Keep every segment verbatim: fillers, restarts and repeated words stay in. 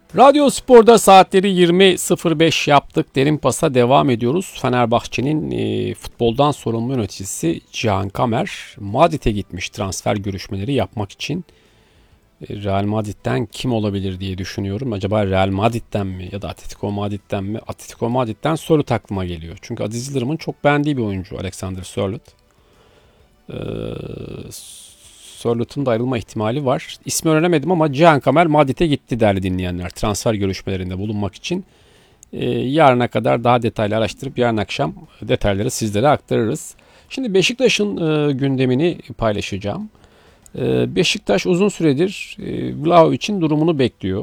Radyo Spor'da saatleri yirmi sıfır beş yaptık. Derin Pas'a devam ediyoruz. Fenerbahçe'nin e, futboldan sorumlu yöneticisi Cihan Kamer Madrid'e gitmiş transfer görüşmeleri yapmak için. E, Real Madrid'den kim olabilir diye düşünüyorum. Acaba Real Madrid'den mi ya da Atletico Madrid'den mi? Atletico Madrid'den Sörloth aklıma geliyor. Çünkü Aziz Yıldırım'ın çok beğendiği bir oyuncu Alexander Sörloth. Eee Sörloth'un da ayrılma ihtimali var. İsmi öğrenemedim ama Cihan Kamer Madrid'e gitti değerli dinleyenler. Transfer görüşmelerinde bulunmak için. Ee, yarına kadar daha detaylı araştırıp yarın akşam detayları sizlere aktarırız. Şimdi Beşiktaş'ın e, gündemini paylaşacağım. E, Beşiktaş uzun süredir e, Vlahovic'in durumunu bekliyor.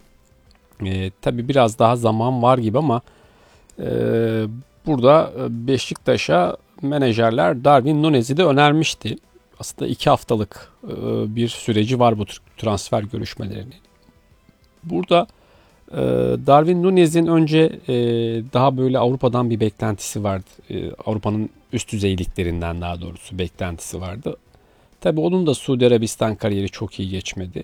E, tabii biraz daha zaman var gibi ama e, burada Beşiktaş'a menajerler Darwin Nunez'i de önermişti. Aslında iki haftalık bir süreci var bu transfer görüşmelerinin. Burada Darwin Nunez'in önce daha böyle Avrupa'dan bir beklentisi vardı. Avrupa'nın üst düzey liglerinden daha doğrusu beklentisi vardı. Tabii onun da Suudi Arabistan kariyeri çok iyi geçmedi.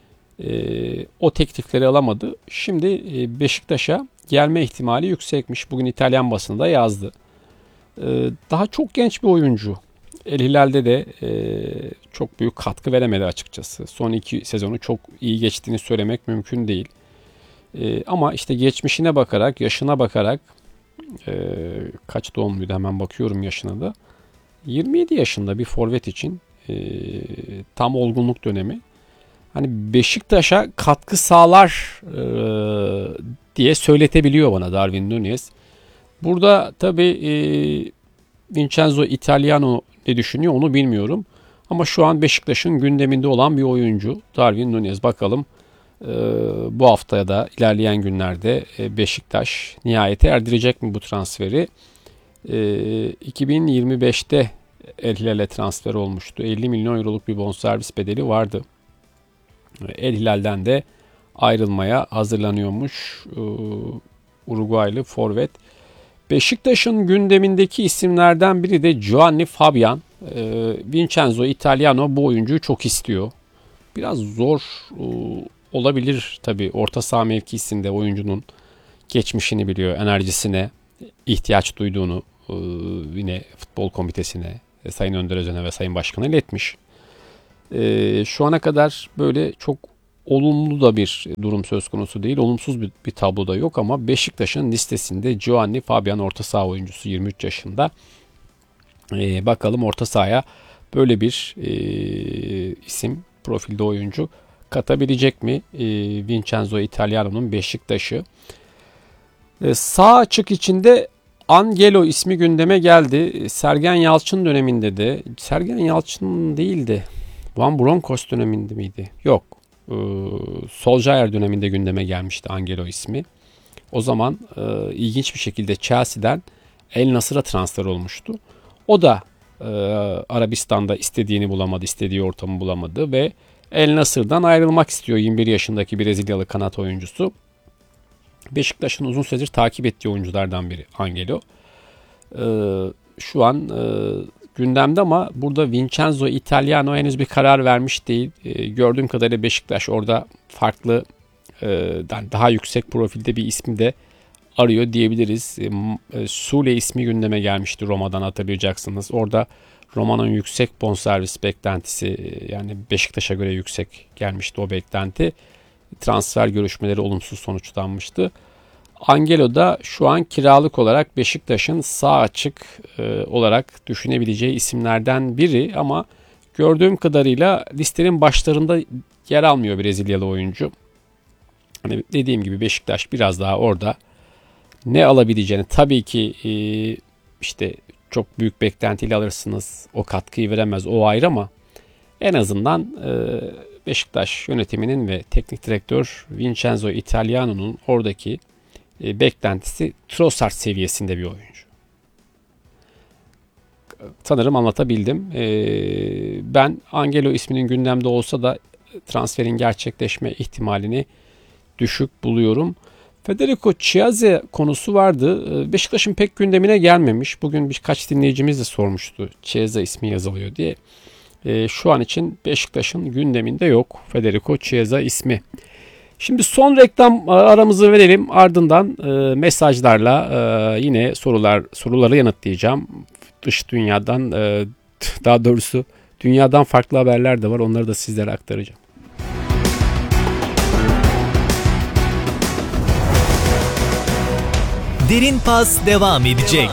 O teklifleri alamadı. Şimdi Beşiktaş'a gelme ihtimali yüksekmiş. Bugün İtalyan basında yazdı. Daha çok genç bir oyuncu. El Hilal'de de e, çok büyük katkı veremedi açıkçası. Son iki sezonu çok iyi geçtiğini söylemek mümkün değil. E, ama işte geçmişine bakarak, yaşına bakarak e, kaç doğumluydu hemen bakıyorum yaşına da. yirmi yedi yaşında bir forvet için e, tam olgunluk dönemi. Hani Beşiktaş'a katkı sağlar e, diye söyletebiliyor bana Darwin Nunez. Burada tabii e, Vincenzo Italiano ne düşünüyor onu bilmiyorum. Ama şu an Beşiktaş'ın gündeminde olan bir oyuncu Darwin Nunez. Bakalım e, bu haftaya da ilerleyen günlerde e, Beşiktaş nihayete erdirecek mi bu transferi? E, iki bin yirmi beşte El Hilal'e transfer olmuştu. elli milyon euroluk bir bonservis bedeli vardı. El Hilal'den de ayrılmaya hazırlanıyormuş e, Uruguaylı forvet. Beşiktaş'ın gündemindeki isimlerden biri de Giovanni Fabian. E, Vincenzo Italiano bu oyuncuyu çok istiyor. Biraz zor e, olabilir tabii. Orta saha mevkisinde oyuncunun geçmişini biliyor, enerjisine ihtiyaç duyduğunu e, yine futbol komitesine, e, Sayın Önder Özen'e ve Sayın Başkan'a iletmiş. E, şu ana kadar böyle çok olumlu da bir durum söz konusu değil. Olumsuz bir, bir tablo da yok ama Beşiktaş'ın listesinde Giovanni Fabian orta saha oyuncusu yirmi üç yaşında. Ee, bakalım orta sahaya böyle bir e, isim, profilde oyuncu katabilecek mi e, Vincenzo Italiano'nun Beşiktaş'ı. E, sağ açık içinde Angelo ismi gündeme geldi. Sergen Yalçın döneminde de, Sergen Yalçın değildi. Van Bronckhorst döneminde miydi? Yok. Ee, Solskjaer döneminde gündeme gelmişti Angelo ismi. O zaman e, ilginç bir şekilde Chelsea'den El Nasır'a transfer olmuştu. O da e, Arabistan'da istediğini bulamadı, istediği ortamı bulamadı ve El Nasır'dan ayrılmak istiyor yirmi bir yaşındaki Brezilyalı kanat oyuncusu. Beşiktaş'ın uzun süredir takip ettiği oyunculardan biri Angelo. E, şu an e, gündemde ama burada Vincenzo Italiano henüz bir karar vermiş değil. E, gördüğüm kadarıyla Beşiktaş orada farklı e, daha yüksek profilde bir ismi de arıyor diyebiliriz. E, e, Sule ismi gündeme gelmişti Roma'dan, hatırlayacaksınız. Orada Roma'nın yüksek bonservis beklentisi, yani Beşiktaş'a göre yüksek gelmişti o beklenti. Transfer görüşmeleri olumsuz sonuçlanmıştı. Angelo da şu an kiralık olarak Beşiktaş'ın sağ açık e, olarak düşünebileceği isimlerden biri ama gördüğüm kadarıyla listenin başlarında yer almıyor Brezilyalı oyuncu. Hani dediğim gibi Beşiktaş biraz daha orada ne alabileceğini, tabii ki e, işte çok büyük beklentiyle alırsınız, o katkıyı veremez, o ayrı, ama en azından e, Beşiktaş yönetiminin ve teknik direktör Vincenzo Italiano'nun oradaki e, beklentisi Trossard seviyesinde bir oyuncu. Sanırım anlatabildim. E, ben Angelo isminin gündemde olsa da transferin gerçekleşme ihtimalini düşük buluyorum. Federico Chiesa konusu vardı. Beşiktaş'ın pek gündemine gelmemiş. Bugün birkaç dinleyicimiz de sormuştu Chiesa ismi yazılıyor diye. E, şu an için Beşiktaş'ın gündeminde yok Federico Chiesa ismi. Şimdi son reklam aramızı verelim. Ardından e, mesajlarla e, yine sorular soruları yanıtlayacağım. Dış dünyadan e, daha doğrusu dünyadan farklı haberler de var. Onları da sizlere aktaracağım. Derin Pas devam edecek.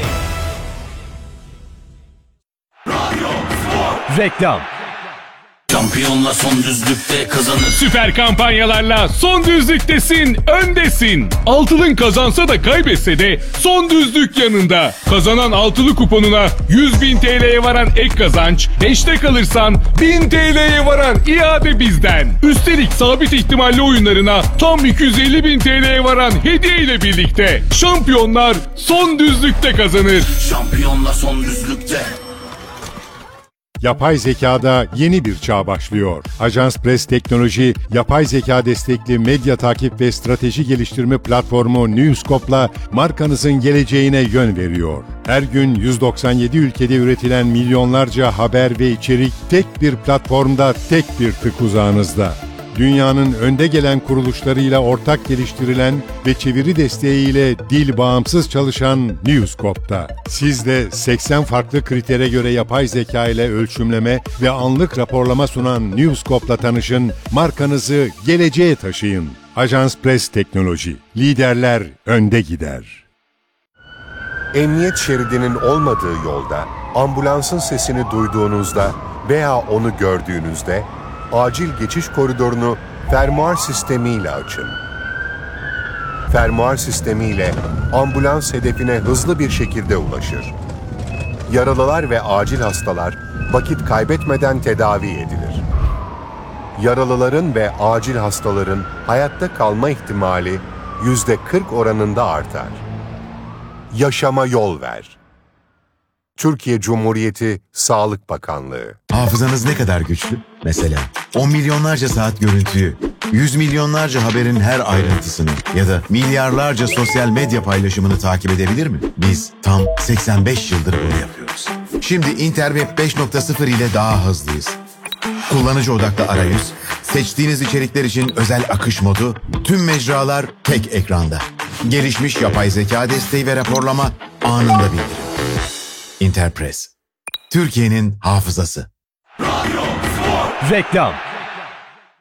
Reklam. Şampiyonla son düzlükte kazanır. Süper kampanyalarla son düzlüktesin, öndesin. Altılın kazansa da kaybetse de son düzlük yanında. Kazanan altılı kuponuna yüz bin T L'ye varan ek kazanç, beşte kalırsan bin T L'ye varan iade bizden. Üstelik sabit ihtimalli oyunlarına tam iki yüz elli bin T L'ye varan hediye ile birlikte. Şampiyonlar son düzlükte kazanır. Şampiyonla son düzlükte. Yapay zekada yeni bir çağ başlıyor. Ajans Press Teknoloji, yapay zeka destekli medya takip ve strateji geliştirme platformu Newscope'la markanızın geleceğine yön veriyor. Her gün yüz doksan yedi ülkede üretilen milyonlarca haber ve içerik tek bir platformda, tek bir tık uzağınızda. Dünyanın önde gelen kuruluşlarıyla ortak geliştirilen ve çeviri desteğiyle dil bağımsız çalışan Newscope'da. Siz de seksen farklı kritere göre yapay zeka ile ölçümleme ve anlık raporlama sunan Newscope'la tanışın, markanızı geleceğe taşıyın. Ajans Press Teknoloji, liderler önde gider. Emniyet şeridinin olmadığı yolda, ambulansın sesini duyduğunuzda veya onu gördüğünüzde, acil geçiş koridorunu fermuar sistemiyle açın. Fermuar sistemiyle ambulans hedefine hızlı bir şekilde ulaşır. Yaralılar ve acil hastalar vakit kaybetmeden tedavi edilir. Yaralıların ve acil hastaların hayatta kalma ihtimali yüzde kırk oranında artar. Yaşama yol ver. Türkiye Cumhuriyeti Sağlık Bakanlığı. Hafızanız ne kadar güçlü? Mesela on milyonlarca saat görüntüyü, yüz milyonlarca haberin her ayrıntısını ya da milyarlarca sosyal medya paylaşımını takip edebilir mi? Biz tam seksen beş yıldır bunu yapıyoruz. Şimdi Interweb beş nokta sıfır ile daha hızlıyız. Kullanıcı odaklı arayüz, seçtiğiniz içerikler için özel akış modu, tüm mecralar tek ekranda. Gelişmiş yapay zeka desteği ve raporlama anında bildirim. Interpress, Türkiye'nin hafızası. Reklam.